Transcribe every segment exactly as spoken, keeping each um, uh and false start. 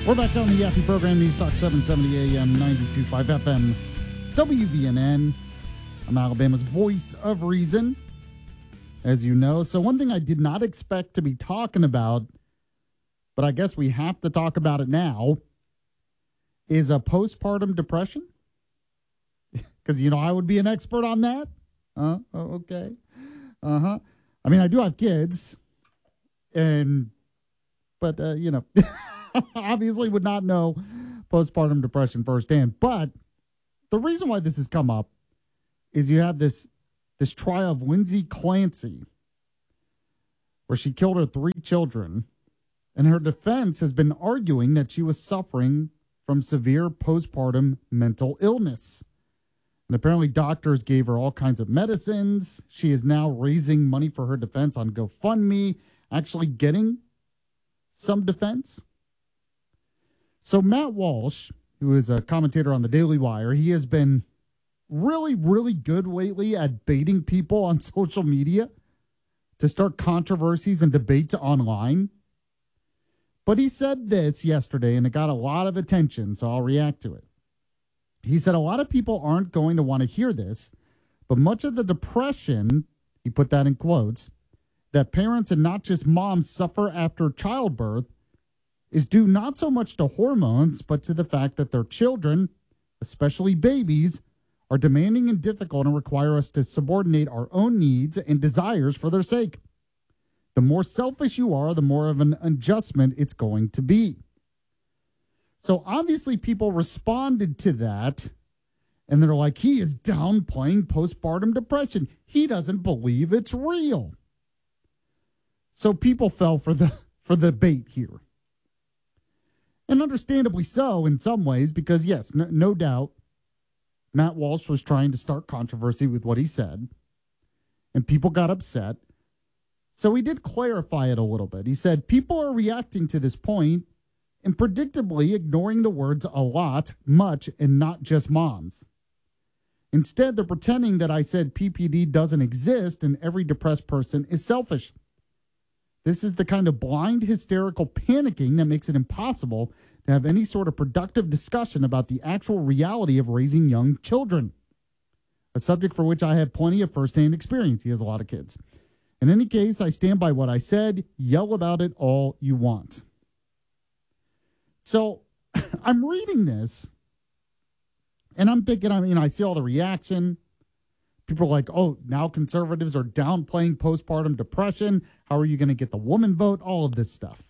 We're back on the Yaffe program, News Talk seven seventy A M, ninety-two point five F M, W V N N. I'm Alabama's voice of reason, as you know. So one thing I did not expect to be talking about, but I guess we have to talk about it now, is a postpartum depression. Because, you know, I would be an expert on that. Uh, oh, okay. Uh-huh. I mean, I do have kids, and, but, uh, you know... obviously would not know postpartum depression firsthand. But the reason why this has come up is you have this this trial of Lindsay Clancy, where she killed her three children, and her defense has been arguing that she was suffering from severe postpartum mental illness. And apparently doctors gave her all kinds of medicines. She is now raising money for her defense on GoFundMe, actually getting some defense. So Matt Walsh, who is a commentator on the Daily Wire, he has been really, really good lately at baiting people on social media to start controversies and debates online. But he said this yesterday, and it got a lot of attention, so I'll react to it. He said a lot of people aren't going to want to hear this, but much of the depression, he put that in quotes, that parents and not just moms suffer after childbirth is due not so much to hormones, but to the fact that their children, especially babies, are demanding and difficult and require us to subordinate our own needs and desires for their sake. The more selfish you are, the more of an adjustment it's going to be. So obviously people responded to that, and they're like, he is downplaying postpartum depression. He doesn't believe it's real. So people fell for the for the bait here. And understandably so in some ways, because, yes, no, no doubt, Matt Walsh was trying to start controversy with what he said, and people got upset. So he did clarify it a little bit. He said, people are reacting to this point and predictably ignoring the words a lot, much, and not just moms. Instead, they're pretending that I said P P D doesn't exist and every depressed person is selfish. This is the kind of blind, hysterical panicking that makes it impossible to have any sort of productive discussion about the actual reality of raising young children, a subject for which I have plenty of firsthand experience. He has a lot of kids. In any case, I stand by what I said. Yell about it all you want. So I'm reading this, and I'm thinking, I mean, I see all the reaction. People are like, oh, now conservatives are downplaying postpartum depression. How are you going to get the woman vote? All of this stuff.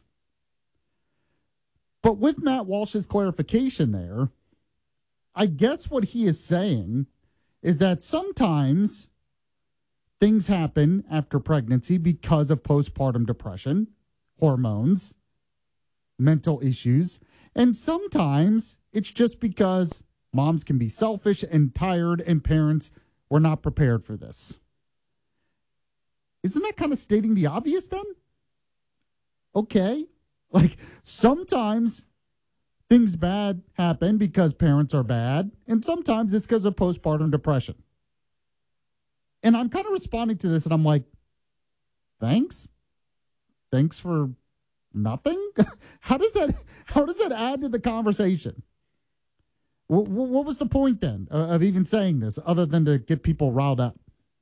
But with Matt Walsh's clarification there, I guess what he is saying is that sometimes things happen after pregnancy because of postpartum depression, hormones, mental issues, and sometimes it's just because moms can be selfish and tired and parents were not prepared for this. Isn't that kind of stating the obvious then? Okay. Like sometimes things bad happen because parents are bad, and sometimes it's because of postpartum depression. And I'm kind of responding to this and I'm like, thanks? Thanks for nothing? How does that how does that add to the conversation? What, what was the point then of even saying this other than to get people riled up?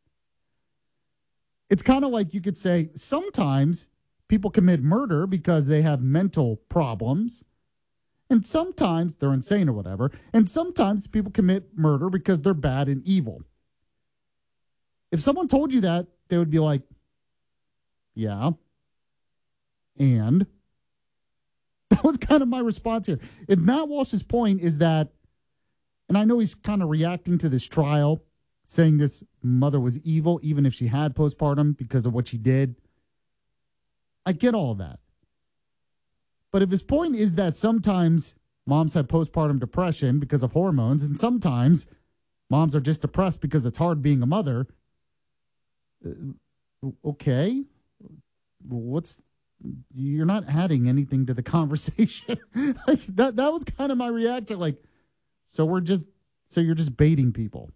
It's kind of like you could say sometimes people commit murder because they have mental problems, and sometimes they're insane or whatever, and sometimes people commit murder because they're bad and evil. If someone told you that, they would be like, yeah, and that was kind of my response here. If Matt Walsh's point is that, and I know he's kind of reacting to this trial, saying this mother was evil even if she had postpartum because of what she did. I get all that. But if his point is that sometimes moms have postpartum depression because of hormones, and sometimes moms are just depressed because it's hard being a mother, uh, okay, what's you're not adding anything to the conversation. Like that that was kind of my reaction. Like, so we're just so you're just baiting people.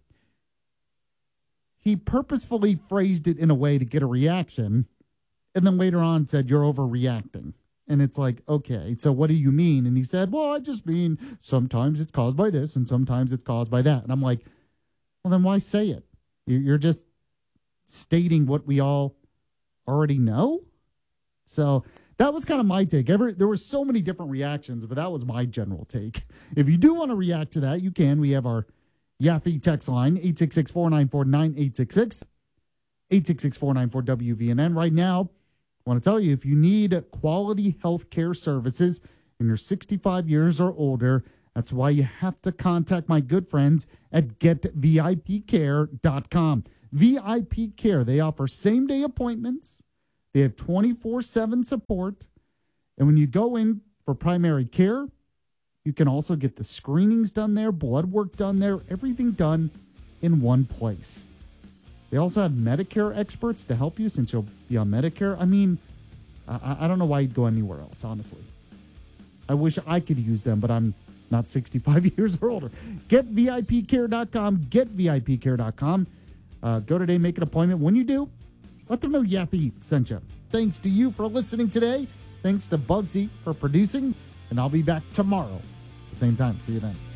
He purposefully phrased it in a way to get a reaction, and then later on said you're overreacting. And it's like, okay, so what do you mean? And he said, well, I just mean sometimes it's caused by this and sometimes it's caused by that. And I'm like, well, then why say it? You're just stating what we all already know. So that was kind of my take. Every, there were so many different reactions, but that was my general take. If you do want to react to that, you can. We have our Yaffe text line, eight six six, four nine four, nine eight six six, eight six six, four nine four, W V N N. Right now, I want to tell you, if you need quality health care services and you're sixty-five years or older, that's why you have to contact my good friends at get V I P care dot com. V I P Care, they offer same-day appointments. They have twenty-four seven support. And when you go in for primary care, you can also get the screenings done there, blood work done there, everything done in one place. They also have Medicare experts to help you since you'll be on Medicare. I mean, I, I don't know why you'd go anywhere else, honestly. I wish I could use them, but I'm not sixty-five years or older. get V I P care dot com. get V I P care dot com. Uh, go today, make an appointment. When you do, let them know Yaffe sent you. Thanks to you for listening today. Thanks to Bugsy for producing. And I'll be back tomorrow at the same time. See you then.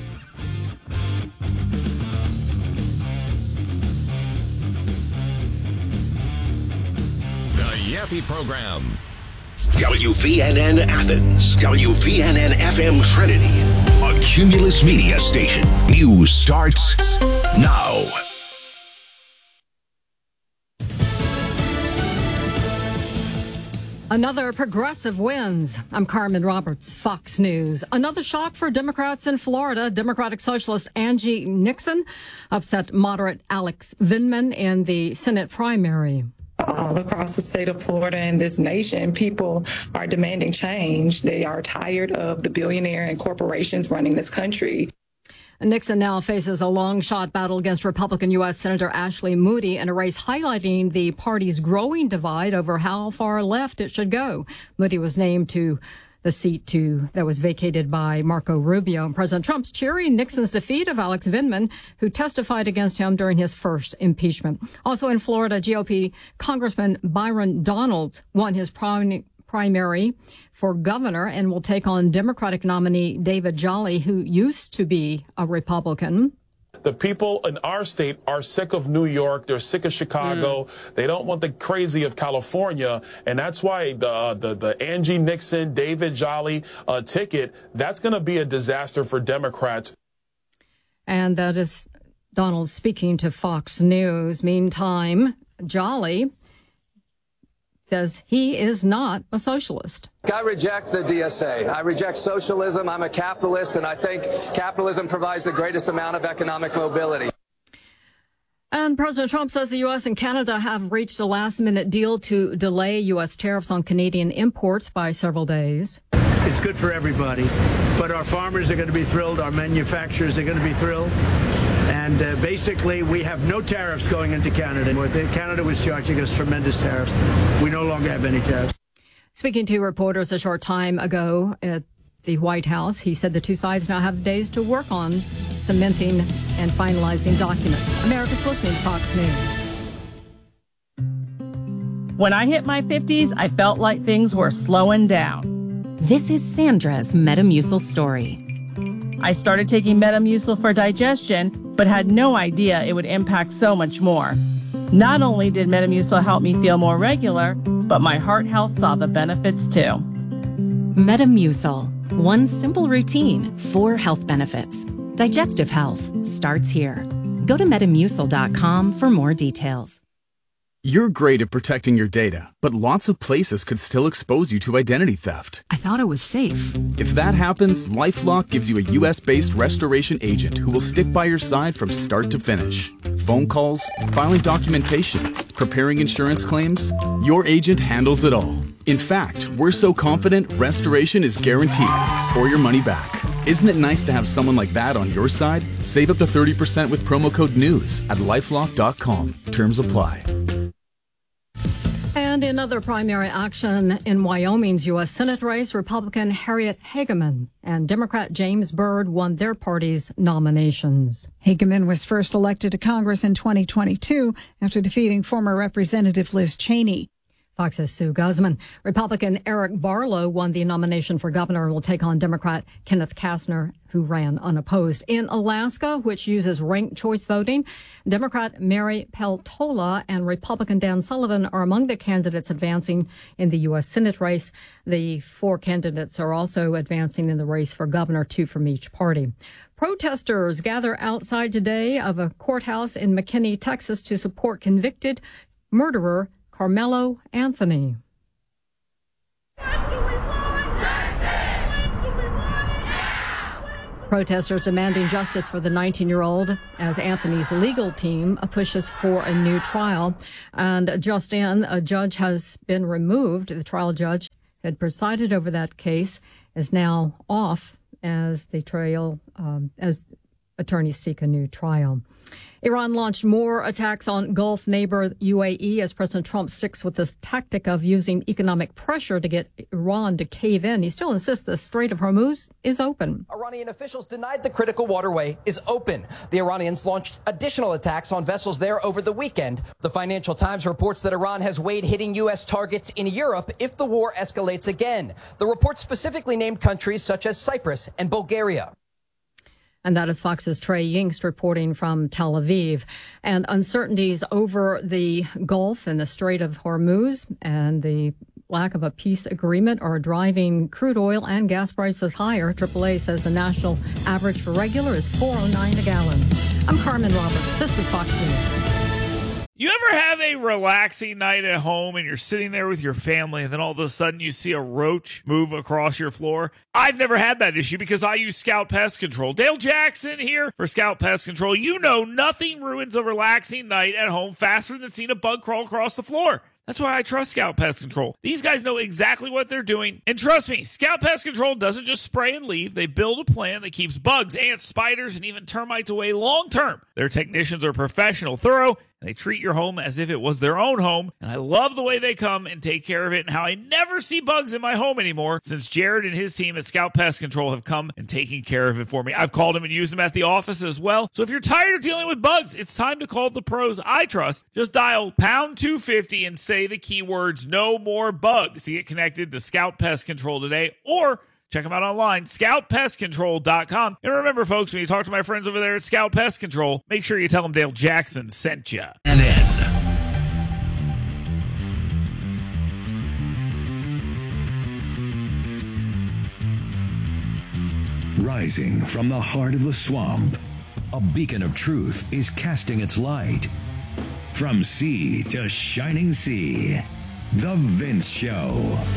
The Yaffe Program. W V N N Athens. W V N N F M Trinity. A Cumulus Media station. News starts now. Another progressive wins. I'm Carmen Roberts, Fox News. Another shock for Democrats in Florida. Democratic Socialist Angie Nixon upset moderate Alex Vindman in the Senate primary. All across the state of Florida and this nation, people are demanding change. They are tired of the billionaire and corporations running this country. Nixon now faces a long-shot battle against Republican U S Senator Ashley Moody in a race highlighting the party's growing divide over how far left it should go. Moody was named to the seat to, that was vacated by Marco Rubio. And President Trump's cheering Nixon's defeat of Alex Vindman, who testified against him during his first impeachment. Also in Florida, G O P Congressman Byron Donalds won his prim- primary for governor and will take on Democratic nominee David Jolly, who used to be a Republican. The people in our state are sick of New York. They're sick of Chicago. Mm. They don't want the crazy of California. And that's why the the, the Angie Nixon, David Jolly uh, ticket, that's going to be a disaster for Democrats. And that is Donald speaking to Fox News. Meantime, Jolly says he is not a socialist. I reject the D S A. I reject socialism. I'm a capitalist, and I think capitalism provides the greatest amount of economic mobility. And President Trump says the U S and Canada have reached a last-minute deal to delay U S tariffs on Canadian imports by several days. It's good for everybody, but our farmers are going to be thrilled. Our manufacturers are going to be thrilled. And uh, basically, we have no tariffs going into Canada. Canada was charging us tremendous tariffs. We no longer have any tariffs. Speaking to reporters a short time ago at the White House, he said the two sides now have days to work on cementing and finalizing documents. America's listening to Fox News. When I hit my fifties, I felt like things were slowing down. This is Sandra's Metamucil story. I started taking Metamucil for digestion, but had no idea it would impact so much more. Not only did Metamucil help me feel more regular, but my heart health saw the benefits too. Metamucil. One simple routine, four health benefits. Digestive health starts here. Go to metamucil dot com for more details. You're great at protecting your data, but lots of places could still expose you to identity theft. I thought it was safe. If that happens, LifeLock gives you a U S-based restoration agent who will stick by your side from start to finish. Phone calls, filing documentation, preparing insurance claims, your agent handles it all. In fact, we're so confident restoration is guaranteed or your money back. Isn't it nice to have someone like that on your side? Save up to thirty percent with promo code NEWS at lifelock dot com. Terms apply. And in other primary action in Wyoming's U S Senate race, Republican Harriet Hageman and Democrat James Byrd won their party's nominations. Hageman was first elected to Congress in twenty twenty-two after defeating former Representative Liz Cheney. Fox's Sue Guzman. Republican Eric Barlow won the nomination for governor and will take on Democrat Kenneth Kastner, who ran unopposed. In Alaska, which uses ranked choice voting, Democrat Mary Peltola and Republican Dan Sullivan are among the candidates advancing in the U S Senate race. The four candidates are also advancing in the race for governor, two from each party. Protesters gather outside today of a courthouse in McKinney, Texas, to support convicted murderer Carmelo Anthony. Protesters demanding justice for the nineteen-year-old as Anthony's legal team pushes for a new trial. And just in, a judge has been removed. The trial judge had presided over that case is now off as the trial, um, as attorneys seek a new trial. Iran launched more attacks on Gulf neighbor U A E as President Trump sticks with this tactic of using economic pressure to get Iran to cave in. He still insists the Strait of Hormuz is open. Iranian officials denied the critical waterway is open. The Iranians launched additional attacks on vessels there over the weekend. The Financial Times reports that Iran has weighed hitting U S targets in Europe if the war escalates again. The report specifically named countries such as Cyprus and Bulgaria. And that is Fox's Trey Yingst reporting from Tel Aviv. And uncertainties over the Gulf and the Strait of Hormuz and the lack of a peace agreement are driving crude oil and gas prices higher. triple A says the national average for regular is four oh nine a gallon. I'm Carmen Roberts. This is Fox News. You ever have a relaxing night at home and you're sitting there with your family and then all of a sudden you see a roach move across your floor? I've never had that issue because I use Scout Pest Control. Dale Jackson here for Scout Pest Control. You know nothing ruins a relaxing night at home faster than seeing a bug crawl across the floor. That's why I trust Scout Pest Control. These guys know exactly what they're doing. And trust me, Scout Pest Control doesn't just spray and leave. They build a plan that keeps bugs, ants, spiders, and even termites away long term. Their technicians are professional, thorough, and they treat your home as if it was their own home. And I love the way they come and take care of it and how I never see bugs in my home anymore since Jared and his team at Scout Pest Control have come and taken care of it for me. I've called them and used them at the office as well. So if you're tired of dealing with bugs, it's time to call the pros I trust. Just dial pound two fifty and say the keywords no more bugs to get connected to Scout Pest Control today, or check them out online, scout pest control dot com. And remember, folks, when you talk to my friends over there at Scout Pest Control, make sure you tell them Dale Jackson sent you. And then. Rising from the heart of the swamp, a beacon of truth is casting its light. From sea to shining sea, The Vince Show.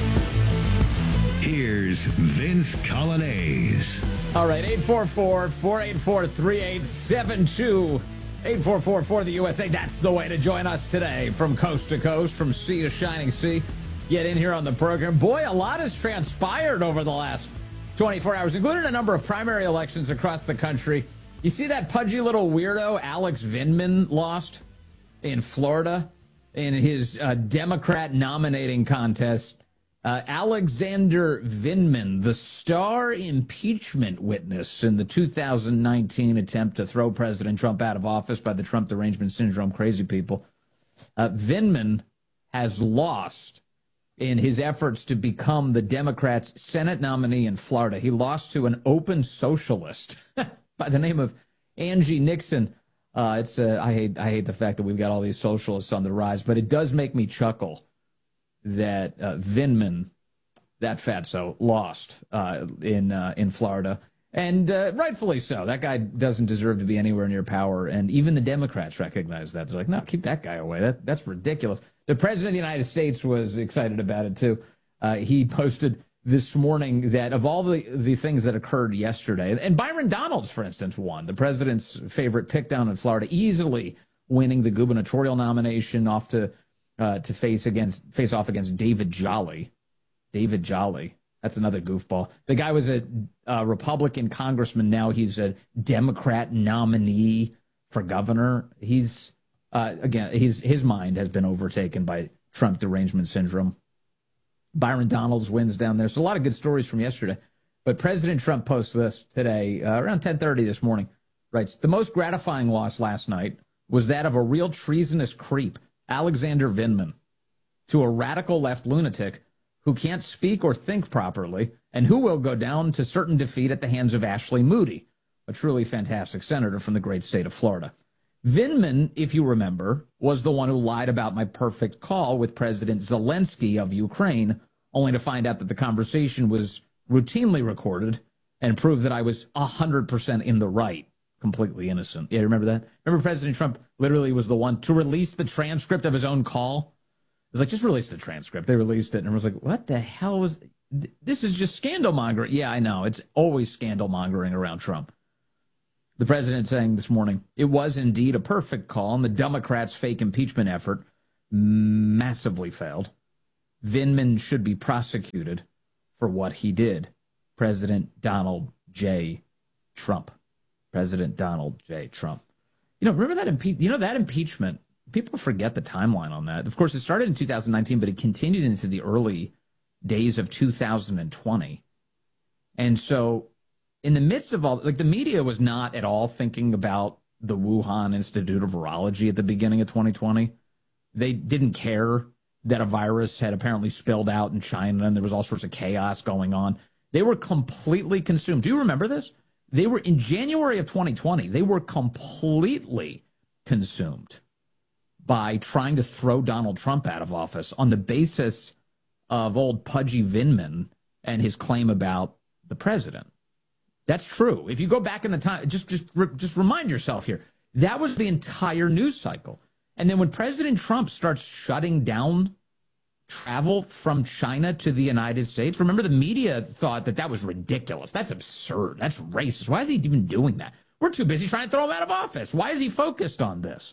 Here's Vince Colonnese. All right, eight four four, four eight four, three eight seven two. eight four four for the U S A. That's the way to join us today from coast to coast, from sea to shining sea. Get in here on the program. Boy, a lot has transpired over the last twenty-four hours, including a number of primary elections across the country. You see that pudgy little weirdo Alex Vindman lost in Florida in his uh, Democrat nominating contest. Uh, Alexander Vindman, the star impeachment witness in the two thousand nineteen attempt to throw President Trump out of office by the Trump derangement syndrome crazy people. Uh, Vindman has lost in his efforts to become the Democrats' Senate nominee in Florida. He lost to an open socialist by the name of Angie Nixon. Uh, it's uh, I hate I hate the fact that we've got all these socialists on the rise, but it does make me chuckle that uh, Vindman, that fatso, lost uh, in uh, in Florida, and uh, rightfully so. That guy doesn't deserve to be anywhere near power, and even the Democrats recognize that. They're like, no, keep that guy away. That that's ridiculous. The president of the United States was excited about it too. Uh, he posted this morning that of all the, the things that occurred yesterday, and Byron Donalds, for instance, won, the president's favorite pick down in Florida, easily winning the gubernatorial nomination off to uh, to face against face off against David Jolly. David Jolly. That's another goofball. The guy was a, a Republican congressman. Now he's a Democrat nominee for governor. He's, uh, again, his, his mind has been overtaken by Trump derangement syndrome. Byron Donalds wins down there. So a lot of good stories from yesterday. But President Trump posts this today, uh, around ten thirty this morning, writes, the most gratifying loss last night was that of a real treasonous creep, Alexander Vindman. to a radical left lunatic who can't speak or think properly and who will go down to certain defeat at the hands of Ashley Moody, a truly fantastic senator from the great state of Florida. Vindman, if you remember, was the one who lied about my perfect call with President Zelensky of Ukraine, only to find out that the conversation was routinely recorded and proved that I was one hundred percent in the right, completely innocent. Yeah, remember that? Remember President Trump literally was the one to release the transcript of his own call? It was like, just release the transcript. They released it, and I was like, what the hell was... This is just scandal mongering. Yeah, I know. It's always scandal mongering around Trump. The president saying this morning, it was indeed a perfect call, and the Democrats' fake impeachment effort massively failed. Vindman should be prosecuted for what he did. President Donald J. Trump. President Donald J. Trump. You know, remember that impe- You know, that impeachment, people forget the timeline on that. Of course, it started in two thousand nineteen, but it continued into the early days of two thousand twenty. And so in the midst of all, like the media was not at all thinking about the Wuhan Institute of Virology at the beginning of twenty twenty. They didn't care that a virus had apparently spilled out in China and there was all sorts of chaos going on. They were completely consumed. Do you remember this? They were in January of twenty twenty. They were completely consumed by trying to throw Donald Trump out of office on the basis of old Pudgy Vindman and his claim about the president. That's true. If you go back in the time, just just just remind yourself here, that was the entire news cycle. And then when President Trump starts shutting down travel from China to the United States, remember the media thought that that was ridiculous. That's absurd. That's racist. Why is he even doing that? We're too busy trying to throw him out of office. Why is he focused on this?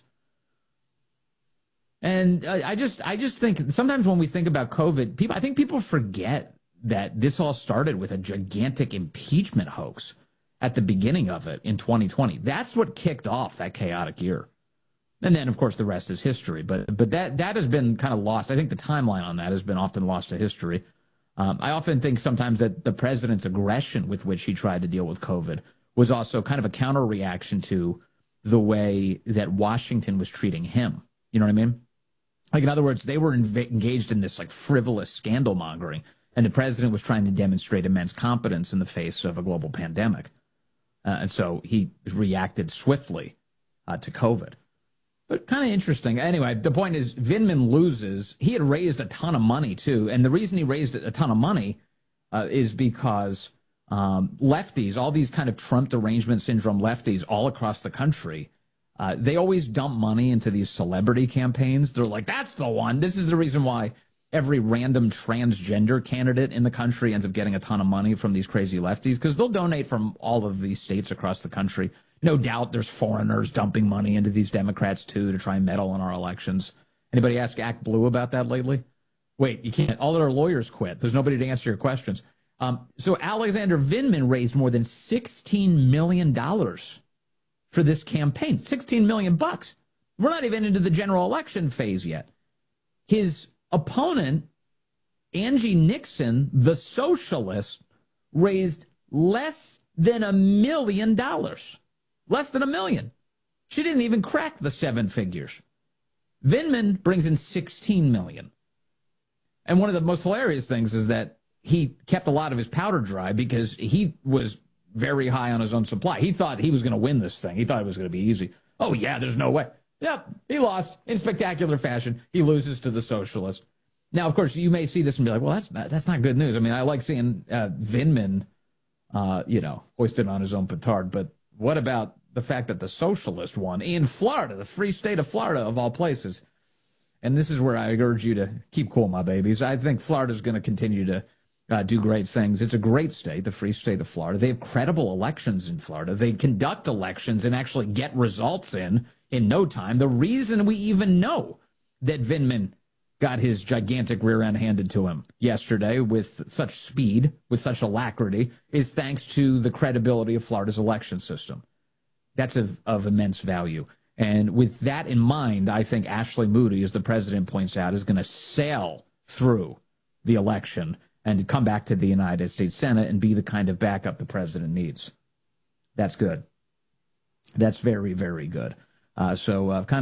And I just I just think sometimes when we think about COVID, people I think people forget that this all started with a gigantic impeachment hoax at the beginning of it in twenty twenty. That's what kicked off that chaotic year. And then, of course, the rest is history. But but that that has been kind of lost. I think the timeline on that has been often lost to history. Um, I often think sometimes that the president's aggression with which he tried to deal with COVID was also kind of a counter reaction to the way that Washington was treating him. You know what I mean? Like, in other words, they were inv- engaged in this like frivolous scandal mongering, and the president was trying to demonstrate immense competence in the face of a global pandemic. Uh, and so he reacted swiftly uh, to COVID. But kind of interesting. Anyway, the point is, Vindman loses. He had raised a ton of money, too. And the reason he raised a ton of money uh, is because um, lefties, all these kind of Trump derangement syndrome lefties all across the country, uh, they always dump money into these celebrity campaigns. They're like, that's the one. This is the reason why every random transgender candidate in the country ends up getting a ton of money from these crazy lefties, because they'll donate from all of these states across the country. No doubt there's foreigners dumping money into these Democrats, too, to try and meddle in our elections. Anybody ask Act Blue about that lately? Wait, you can't. All their lawyers quit. There's nobody to answer your questions. Um, so Alexander Vindman raised more than sixteen million dollars for this campaign. sixteen million bucks. We're not even into the general election phase yet. His opponent, Angie Nixon, the socialist, raised less than a million dollars. Less than a million. She didn't even crack the seven figures. Vindman brings in sixteen million. And one of the most hilarious things is that he kept a lot of his powder dry because he was very high on his own supply. He thought he was going to win this thing. He thought it was going to be easy. Oh, yeah, there's no way. Yep, he lost in spectacular fashion. He loses to the socialist. Now, of course, you may see this and be like, well, that's not, that's not good news. I mean, I like seeing uh, Vindman, uh, you know, hoisted on his own petard. But what about the fact that the socialist won in Florida, the free state of Florida, of all places? And this is where I urge you to keep cool, my babies. I think Florida's going to continue to uh, do great things. It's a great state, the free state of Florida. They have credible elections in Florida. They conduct elections and actually get results in in no time. The reason we even know that Vindman got his gigantic rear end handed to him yesterday with such speed, with such alacrity, is thanks to the credibility of Florida's election system. That's of, of immense value. And with that in mind, I think Ashley Moody, as the president points out, is going to sail through the election and come back to the United States Senate and be the kind of backup the president needs. That's good. That's very, very good. Uh, so uh, kind of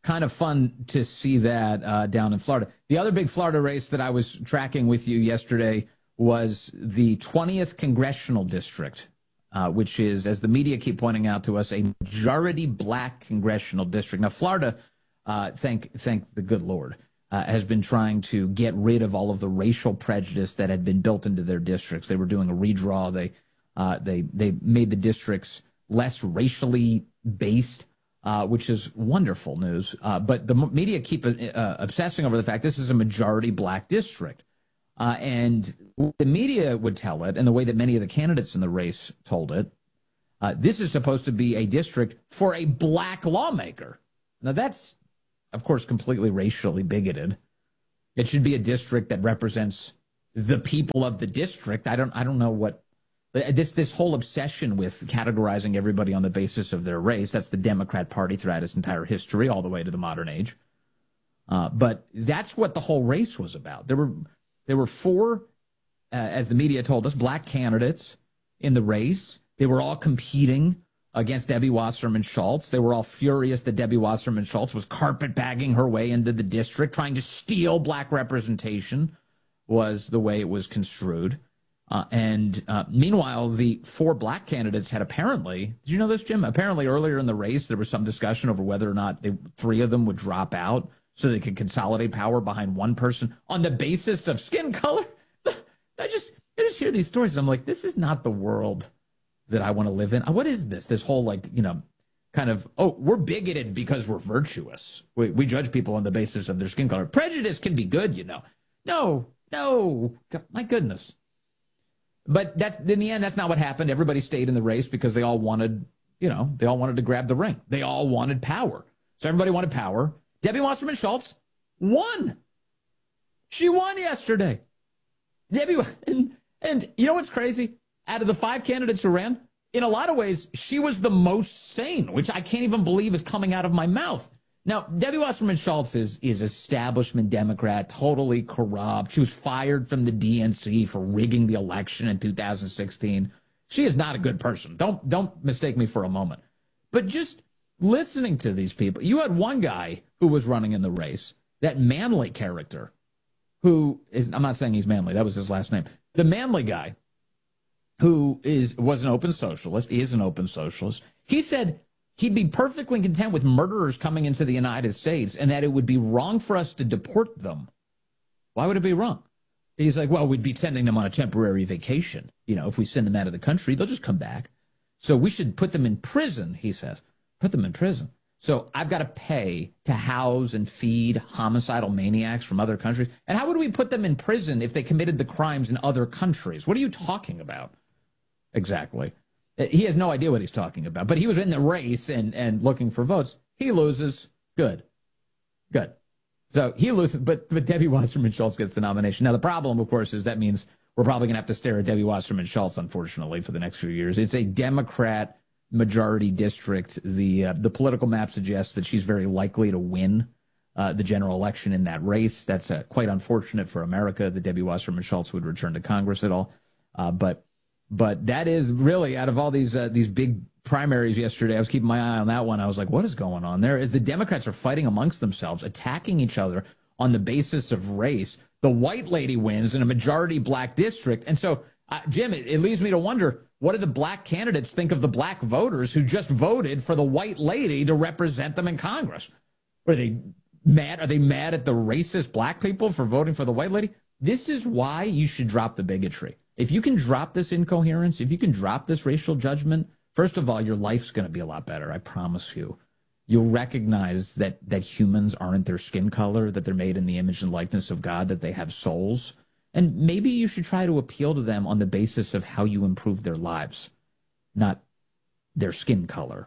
kind of fun to see that uh, down in Florida. The other big Florida race that I was tracking with you yesterday was the twentieth Congressional District, uh, which is, as the media keep pointing out to us, a majority black congressional district. Now, Florida, uh, thank thank the good Lord, uh, has been trying to get rid of all of the racial prejudice that had been built into their districts. They were doing a redraw. They uh, they they made the districts less racially based, uh, which is wonderful news. Uh, but the media keep uh, obsessing over the fact this is a majority black district. Uh, and the media would tell it, and the way that many of the candidates in the race told it, uh, this is supposed to be a district for a black lawmaker. Now, that's, of course, completely racially bigoted. It should be a district that represents the people of the district. I don't I don't know what this this whole obsession with categorizing everybody on the basis of their race. That's the Democrat Party throughout its entire history, all the way to the modern age. Uh, but that's what the whole race was about. There were there were four, uh, as the media told us, black candidates in the race. They were all competing against Debbie Wasserman Schultz. They were all furious that Debbie Wasserman Schultz was carpetbagging her way into the district, trying to steal black representation, was the way it was construed. Uh, and uh, meanwhile, the four black candidates had apparently, did you know this, Jim? Apparently earlier in the race, there was some discussion over whether or not they, three of them would drop out so they could consolidate power behind one person on the basis of skin color. I just, I just hear these stories, and I'm like, this is not the world that I want to live in. What is this? This whole, like, you know, kind of, oh, we're bigoted because we're virtuous. We, we judge people on the basis of their skin color. Prejudice can be good, you know. No, no, my goodness. But that, in the end, that's not what happened. Everybody stayed in the race because they all wanted, you know, they all wanted to grab the ring. They all wanted power. So everybody wanted power. Debbie Wasserman Schultz won. She won yesterday. Debbie, and, and you know what's crazy? Out of the five candidates who ran, in a lot of ways, she was the most sane, which I can't even believe is coming out of my mouth. Now, Debbie Wasserman Schultz is, is establishment Democrat, totally corrupt. She was fired from the D N C for rigging the election in two thousand sixteen. She is not a good person. Don't, don't mistake me for a moment. But just listening to these people, you had one guy who was running in the race, that Manley character, who is, I'm not saying he's Manley, that was his last name. The Manley guy, who is was an open socialist, is an open socialist. He said he'd be perfectly content with murderers coming into the United States and that it would be wrong for us to deport them. Why would it be wrong? He's like, well, we'd be sending them on a temporary vacation. You know, if we send them out of the country, they'll just come back. So we should put them in prison, he says. Put them in prison. So I've got to pay to house and feed homicidal maniacs from other countries. And how would we put them in prison if they committed the crimes in other countries? What are you talking about? Exactly. He has no idea what he's talking about, but he was in the race and, and looking for votes. He loses. Good. Good. So he loses, but, but Debbie Wasserman Schultz gets the nomination. Now, the problem, of course, is that means we're probably going to have to stare at Debbie Wasserman Schultz, unfortunately, for the next few years. It's a Democrat majority district. The, uh, the political map suggests that she's very likely to win uh, the general election in that race. That's uh, quite unfortunate for America that Debbie Wasserman Schultz would return to Congress at all. Uh, but But that is really, out of all these uh, these big primaries yesterday, I was keeping my eye on that one. I was like, what is going on there? As the Democrats are fighting amongst themselves, attacking each other on the basis of race, the white lady wins in a majority black district. And so, uh, Jim, it, it leads me to wonder, what do the black candidates think of the black voters who just voted for the white lady to represent them in Congress? Are they mad? Are they mad at the racist black people for voting for the white lady? This is why you should drop the bigotry. If you can drop this incoherence, if you can drop this racial judgment, first of all, your life's going to be a lot better. I promise you. You'll recognize that that humans aren't their skin color, that they're made in the image and likeness of God, that they have souls. And maybe you should try to appeal to them on the basis of how you improve their lives, not their skin color.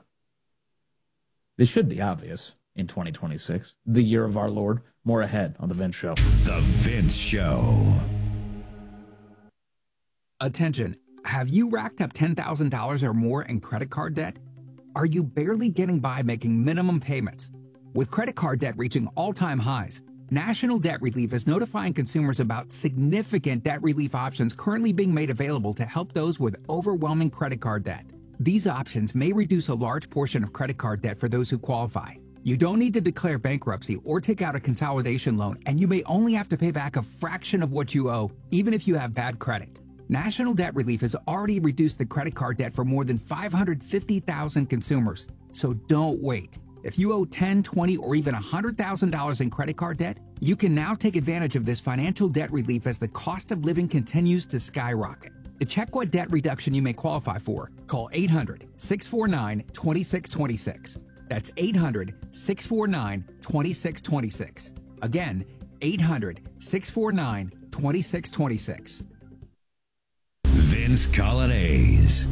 This should be obvious in twenty twenty-six, the year of our Lord. More ahead on The Vince Show. The Vince Show. Attention, have you racked up ten thousand dollars or more in credit card debt? Are you barely getting by making minimum payments? With credit card debt reaching all-time highs, National Debt Relief is notifying consumers about significant debt relief options currently being made available to help those with overwhelming credit card debt. These options may reduce a large portion of credit card debt for those who qualify. You don't need to declare bankruptcy or take out a consolidation loan, and you may only have to pay back a fraction of what you owe, even if you have bad credit. National Debt Relief has already reduced the credit card debt for more than five hundred fifty thousand consumers. So don't wait. If you owe ten, twenty, or even one hundred thousand dollars in credit card debt, you can now take advantage of this financial debt relief as the cost of living continues to skyrocket. To check what debt reduction you may qualify for, call eight hundred, six four nine, two six two six. That's eight hundred, six four nine, two six two six. Again, eight hundred, six four nine, two six two six. Vince Colonnese.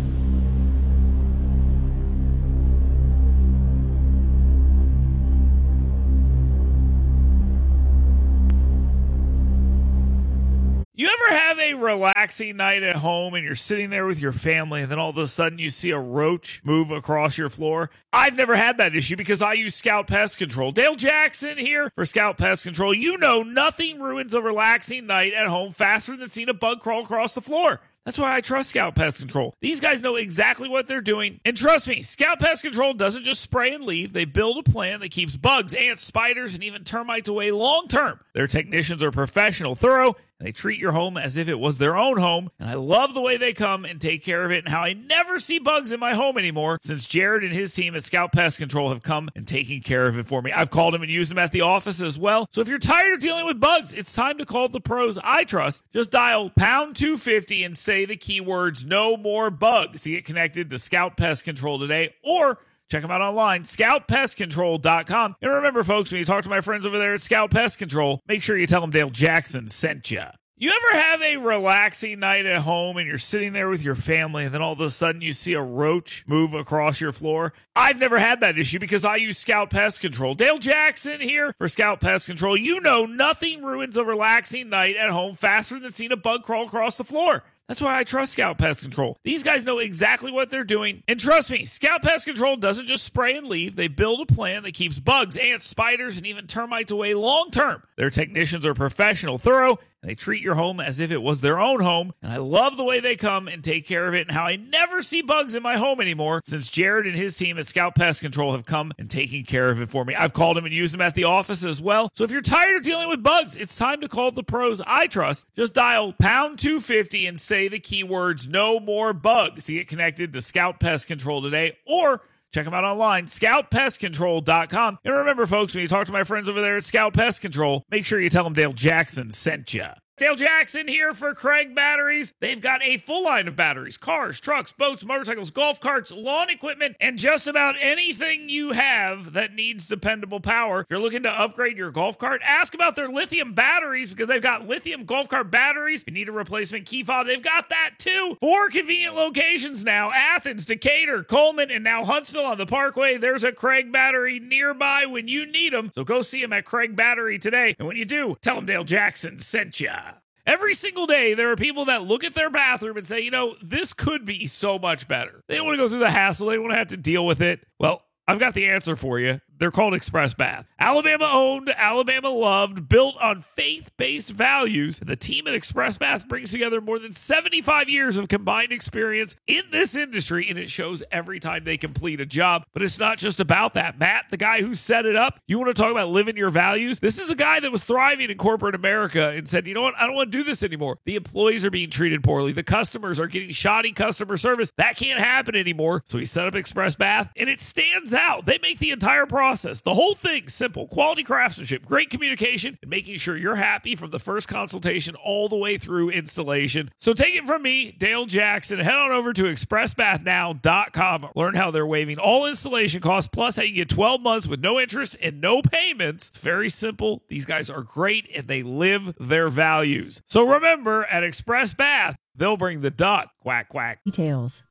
You ever have a relaxing night at home and you're sitting there with your family and then all of a sudden you see a roach move across your floor? I've never had that issue because I use Scout Pest Control. Dale Jackson here for Scout Pest Control. You know nothing ruins a relaxing night at home faster than seeing a bug crawl across the floor. That's why I trust Scout Pest Control. These guys know exactly what they're doing. And trust me, Scout Pest Control doesn't just spray and leave. They build a plan that keeps bugs, ants, spiders, and even termites away long term. Their technicians are professional, thorough, and they treat your home as if it was their own home. And I love the way they come and take care of it and how I never see bugs in my home anymore since Jared and his team at Scout Pest Control have come and taken care of it for me. I've called them and used them at the office as well. So if you're tired of dealing with bugs, it's time to call the pros I trust. Just dial pound two fifty and say the keywords no more bugs to get connected to Scout Pest Control today, or check them out online, scout pest control dot com. And remember, folks, when you talk to my friends over there at Scout Pest Control, make sure you tell them Dale Jackson sent you. You ever have a relaxing night at home and you're sitting there with your family and then all of a sudden you see a roach move across your floor? I've never had that issue because I use Scout Pest Control. Dale Jackson here for Scout Pest Control. You know nothing ruins a relaxing night at home faster than seeing a bug crawl across the floor. That's why I trust Scout Pest Control. These guys know exactly what they're doing. And trust me, Scout Pest Control doesn't just spray and leave. They build a plan that keeps bugs, ants, spiders, and even termites away long term. Their technicians are professional, thorough, and they treat your home as if it was their own home. And I love the way they come and take care of it and how I never see bugs in my home anymore since Jared and his team at Scout Pest Control have come and taken care of it for me. I've called them and used them at the office as well. So if you're tired of dealing with bugs, it's time to call the pros I trust. Just dial pound two fifty and say the keywords no more bugs to get connected to Scout Pest Control today, or check them out online, scout pest control dot com. And remember, folks, when you talk to my friends over there at Scout Pest Control, make sure you tell them Dale Jackson sent you. Dale Jackson here for Craig Batteries. They've got a full line of batteries, cars, trucks, boats, motorcycles, golf carts, lawn equipment, and just about anything you have that needs dependable power. If you're looking to upgrade your golf cart, ask about their lithium batteries because they've got lithium golf cart batteries. If you need a replacement key fob, they've got that too. Four convenient locations now: Athens, Decatur, Coleman, and now Huntsville on the Parkway. There's a Craig Battery nearby when you need them. So go see them at Craig Battery today. And when you do, tell them Dale Jackson sent ya. Every single day, there are people that look at their bathroom and say, you know, this could be so much better. They don't want to go through the hassle. They don't want to have to deal with it. Well, I've got the answer for you. They're called Express Bath. Alabama owned, Alabama loved, built on faith-based values. The team at Express Bath brings together more than seventy-five years of combined experience in this industry, and it shows every time they complete a job. But it's not just about that. Matt, the guy who set it up, you want to talk about living your values? This is a guy that was thriving in corporate America and said, you know what? I don't want to do this anymore. The employees are being treated poorly. The customers are getting shoddy customer service. That can't happen anymore. So he set up Express Bath, and it stands out. They make the entire process, the whole thing, simple. Quality craftsmanship, great communication, and making sure you're happy from the first consultation all the way through installation. So take it from me, Dale Jackson. Head on over to express bath now dot com. Learn how they're waiving all installation costs, plus how you get twelve months with no interest and no payments. It's very simple. These guys are great, and they live their values. So remember, at Express Bath, they'll bring the duck. Quack, quack. Details.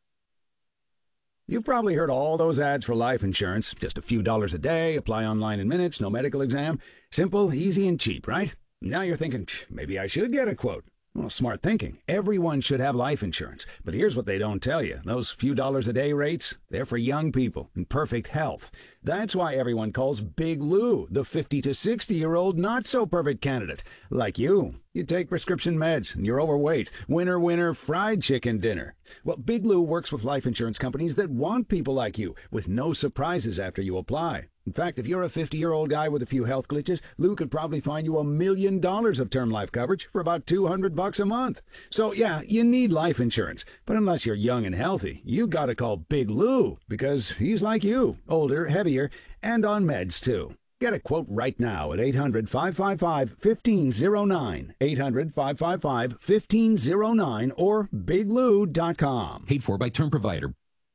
You've probably heard all those ads for life insurance. Just a few dollars a day, apply online in minutes, no medical exam. Simple, easy, and cheap, right? Now you're thinking, maybe I should get a quote. Well, smart thinking. Everyone should have life insurance. But here's what they don't tell you. Those few dollars a day rates, they're for young people in perfect health. That's why everyone calls Big Lou the fifty to sixty-year-old not-so-perfect candidate, like you. You take prescription meds and you're overweight. Winner, winner, fried chicken dinner. Well, Big Lou works with life insurance companies that want people like you, with no surprises after you apply. In fact, if you're a fifty-year-old guy with a few health glitches, Lou could probably find you a million dollars of term life coverage for about two hundred bucks a month. So yeah, you need life insurance. But unless you're young and healthy, you gotta call Big Lou, because he's like you, older, heavier, and on meds too. Get a quote right now at eight hundred, five five five, one five zero nine, eight hundred, five five five, one five zero nine, or big lou dot com. Paid for by term provider.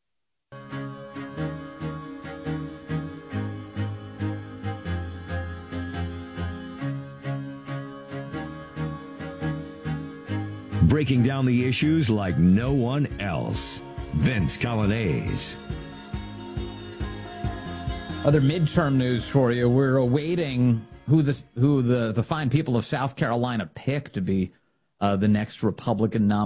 Breaking down the issues like no one else. Vince Coglianese. Other midterm news for you. We're awaiting who the who the, the fine people of South Carolina pick to be uh, the next Republican nominee.